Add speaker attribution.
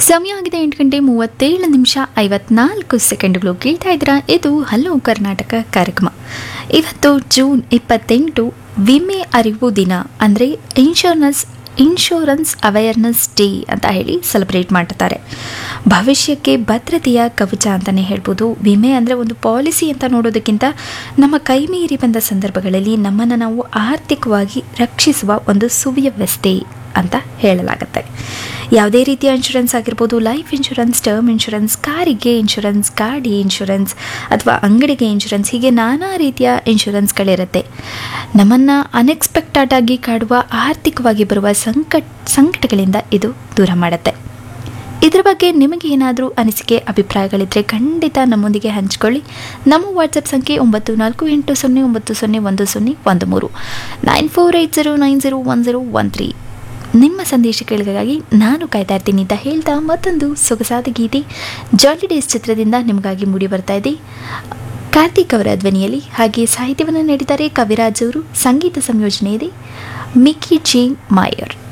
Speaker 1: ಸಮಯ ಆಗಿದೆ 8:37 ಕೇಳ್ತಾ ಇದ್ದೀರಾ. ಇದು ಹಲೋ ಕರ್ನಾಟಕ ಕಾರ್ಯಕ್ರಮ. ಇವತ್ತು ಜೂನ್ 28 ವಿಮೆ ಅರಿವು ದಿನ, ಅಂದರೆ ಇನ್ಶೂರೆನ್ಸ್ ಅವೇರ್ನೆಸ್ ಡೇ ಅಂತ ಹೇಳಿ ಸೆಲೆಬ್ರೇಟ್ ಮಾಡ್ತಾರೆ. ಭವಿಷ್ಯಕ್ಕೆ ಭದ್ರತೆಯ ಕವಚ ಅಂತಲೇ ಹೇಳ್ಬೋದು. ವಿಮೆ ಅಂದರೆ ಒಂದು ಪಾಲಿಸಿ ಅಂತ ನೋಡೋದಕ್ಕಿಂತ ನಮ್ಮ ಕೈ ಮೀರಿ ಬಂದ ಸಂದರ್ಭಗಳಲ್ಲಿ ನಮ್ಮನ್ನು ನಾವು ಆರ್ಥಿಕವಾಗಿ ರಕ್ಷಿಸುವ ಒಂದು ಸುವ್ಯವಸ್ಥೆ ಅಂತ ಹೇಳಲಾಗುತ್ತೆ. ಯಾವುದೇ ರೀತಿಯ ಇನ್ಶೂರೆನ್ಸ್ ಆಗಿರ್ಬೋದು, ಲೈಫ್ ಇನ್ಶೂರೆನ್ಸ್, ಟರ್ಮ್ ಇನ್ಶೂರೆನ್ಸ್, ಕಾರಿಗೆ ಇನ್ಶೂರೆನ್ಸ್, ಗಾಡಿ ಇನ್ಶೂರೆನ್ಸ್ ಅಥವಾ ಅಂಗಡಿಗೆ ಇನ್ಶೂರೆನ್ಸ್, ಹೀಗೆ ನಾನಾ ರೀತಿಯ ಇನ್ಶೂರೆನ್ಸ್ಗಳಿರುತ್ತೆ. ನಮ್ಮನ್ನು ಅನ್ಎಕ್ಸ್ಪೆಕ್ಟೆಡ್ ಆಗಿ ಕಾಡುವ ಆರ್ಥಿಕವಾಗಿ ಬರುವ ಸಂಕಟಗಳಿಂದ ಇದು ದೂರ ಮಾಡುತ್ತೆ. ಇದರ ಬಗ್ಗೆ ನಿಮಗೆ ಏನಾದರೂ ಅನಿಸಿಕೆ ಅಭಿಪ್ರಾಯಗಳಿದ್ದರೆ ಖಂಡಿತ ನಮ್ಮೊಂದಿಗೆ ಹಂಚಿಕೊಳ್ಳಿ. ನಮ್ಮ ವಾಟ್ಸಪ್ ಸಂಖ್ಯೆ 9480901013 9480901013. ನಿಮ್ಮ ಸಂದೇಶಗಳಿಗಾಗಿ ನಾನು ಕಾಯ್ತಾ ಇರ್ತೀನಿ ಅಂತ ಹೇಳ್ತಾ ಮತ್ತೊಂದು ಸೊಗಸಾದ ಗೀತೆ ಜಾಲಿ ಡೇಸ್ ಚಿತ್ರದಿಂದ ನಿಮಗಾಗಿ ಮೂಡಿ ಬರ್ತಾ ಇದೆ. ಕಾರ್ತಿಕ್ ಅವರ ಧ್ವನಿಯಲ್ಲಿ, ಹಾಗೆ ಸಾಹಿತ್ಯವನ್ನು ನೀಡಿದ್ದಾರೆ ಕವಿರಾಜ್ ಅವರು, ಸಂಗೀತ ಸಂಯೋಜನೆ ಇದೆ ಮಿಕ್ಕಿ ಜೆ ಮಾಯರ್.